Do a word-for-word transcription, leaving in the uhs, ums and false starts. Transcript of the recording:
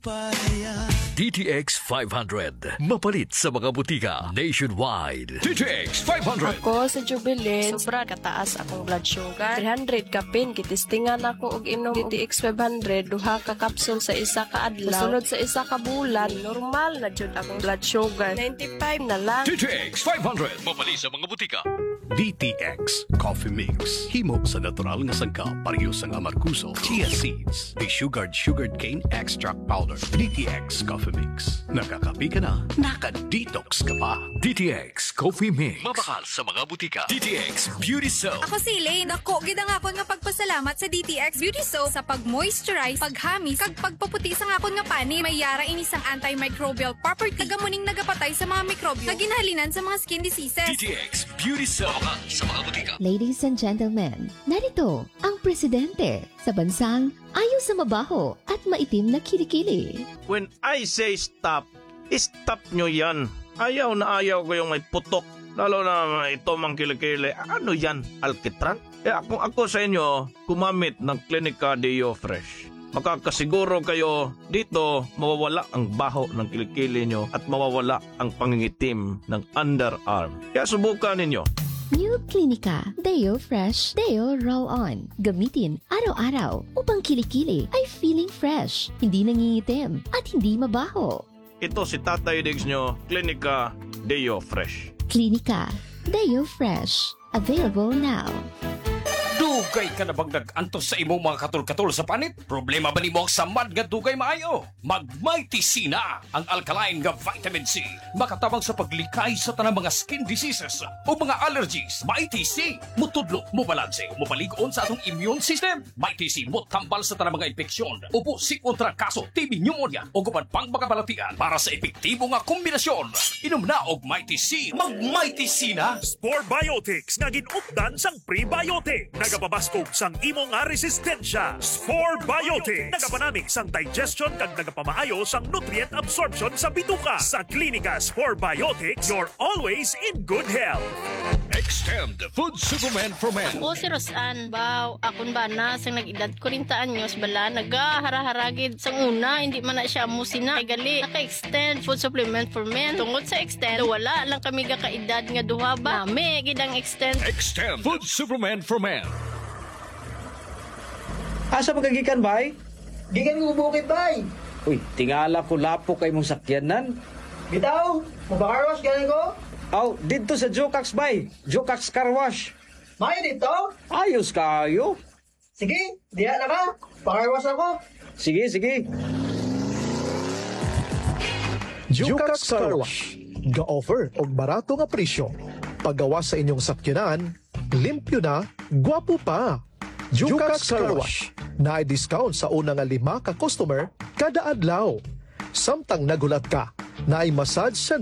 D T X five hundred. Mapalit sa mga butika nationwide. D T X five hundred. Ako sa Jubilee, sobra kataas akong blood sugar. three hundred kapin, kitistingan ako og inom D T X five hundred, duha ka kapsul sa isa ka adlaw. Sunod sa isa ka bulan, normal na jud akong blood sugar. ninety-five na lang. D T X five hundred. Mapalit sa mga butika. D T X Coffee Mix. Himo sa natural nga sangkap pareho sa amarkuso, chia seeds, desugared sugared cane extract powder. D T X Coffee Mix. Nakakapi ka na, naka-detox ka pa. D T X Coffee Mix. Mabakal sa mga butika. D T X Beauty Soap. Ako si Elaine. Ako, gidang akon nga pagpasalamat sa D T X Beauty Soap sa pag-moisturize, paghamis, kag pagpaputi sa akon nga pani. May yara inisang antimicrobial property. Tagamuning nagapatay sa mga mikrobyo. Kaginhalinan sa mga skin diseases. D T X Beauty Soap. Mabakal sa mga butika. Ladies and gentlemen, narito ang presidente sa bansang ayaw sa mabaho at maitim na kilikili. When I say stop, stop nyo yan. Ayaw na ayaw ko yung may putok. Lalo na ito mang kilikili. Ano yan? Alkitran? Eh, kung ako sa inyo, kumamit ng Clinica Deo Fresh. Makakasiguro kayo dito mawawala ang baho ng kilikili nyo at mawawala ang pangingitim ng underarm. Kaya subukan ninyo. New Clinica Deo Fresh Deo Roll-On. Gamitin araw-araw upang kilikili ay feeling fresh, hindi nangingitim at hindi mabaho. Ito si Tatay Diggs nyo, Clinica Deo Fresh. Clinica Deo Fresh. Available now. Dugay ka na bang nag-antos sa imong mga katul-katul sa panit? Problema ba ni mo ang samad nga dugay maayo? Mag-Mighty C na ang alkaline nga vitamin C. Makatabang sa paglikay sa tanang mga skin diseases o mga allergies. Mighty C. Mutudlo, mubalanse, mupaligon sa atong immune system. Mighty C mo tambal sa tanang mga infeksyon. Upo si kontra kaso, T B pneumonia o guban pang mga balatian para sa epektibo nga kombinasyon. Inom na og Mighty C. Mag-Mighty C na. Spore Biotics nga ginupdan sang prebiotic. Nagapabaskog sang imo nga resistensya. Spore Biotics. Nagapanamig sang digestion kag nagapamaayo sang nutrient absorption sa bituka. Sa Klinika Spore Biotics, you're always in good health. Extend Food Supplement for Men. O si Rosan, baw, akon ba na sang nag-edad ko rin anyos bala, nagaharaharagid sang una, hindi man na siya musina. Ay gali, naka-extend Food Supplement for Men. Tungod sa extend, wala lang kami gakaedad nga duha ba. Nami, gidang extend. Extend Food Supplement for Men. Asa magagikan, bay? Gikan ko bukid, bay. Uy, tingala ko lapo kay mong sakyanan. Bitaw, mabakarwas ganin ko. Aw, dito sa Jokax, bay. Jokax Car Wash. May dito? Ayos kayo. Sige, diya na ka. Pakarwas ako. Sige, sige. Jokax Car Wash. Ga-offer og barato nga presyo. Paggawa sa inyong sakyanan, limpyo na, gwapo pa. Jokax Car Wash. Na discount sa una nga lima ka customer kada adlaw. Samtang nagulat ka, na ay massage sa